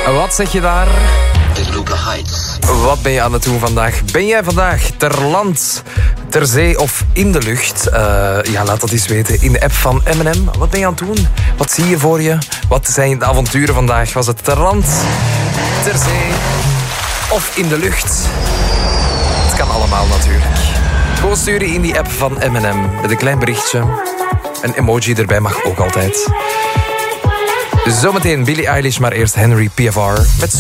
Wat zeg je daar? Wat ben je aan het doen vandaag? Ben jij vandaag ter land, ter zee of in de lucht? Laat dat eens weten in de app van M&M. Wat ben je aan het doen? Wat zie je voor je? Wat zijn de avonturen vandaag? Was het ter land, ter zee of in de lucht? Het kan allemaal natuurlijk. Gewoon sturen in die app van M&M met een klein berichtje. Een emoji erbij mag ook altijd. Zometeen Billie Eilish, maar eerst Henry Piavovar met